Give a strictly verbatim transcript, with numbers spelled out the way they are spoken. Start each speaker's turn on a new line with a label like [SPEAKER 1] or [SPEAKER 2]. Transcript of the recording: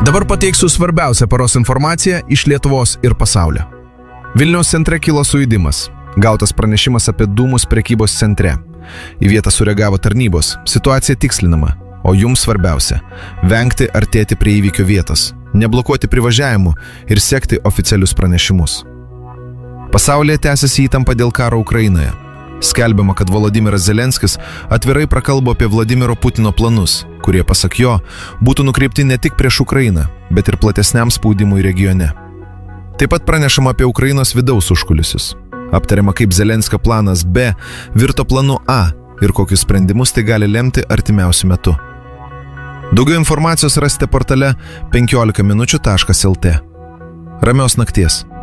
[SPEAKER 1] Dabar pateiksiu svarbiausią paros informaciją iš Lietuvos ir pasaulio. Vilniaus centre kilo sujudimas. Gautas pranešimas apie dūmus prekybos centre. Į vietą sureagavo tarnybos. Situacija tikslinama. O jums svarbiausia – vengti artėti prie įvykio vietos, neblokuoti privažiavimų ir sekti oficialius pranešimus. Pasaulyje tęsiasi įtampa dėl karo Ukrainoje. Skelbiama, kad Volodymyras Zelenskis atvirai prakalbo apie Vladimiro Putino planus, kurie, pasak jo, būtų nukreipti ne tik prieš Ukrainą, bet ir platesniam spaudimui regione. Taip pat pranešama apie Ukrainos vidaus užkulisius. Aptariama, kaip Zelenskio planas B virto planu A ir kokius sprendimus tai gali lemti artimiausiu metu. Daugiau informacijos rasite portale penkiolika minučių taškas lt. Ramios nakties.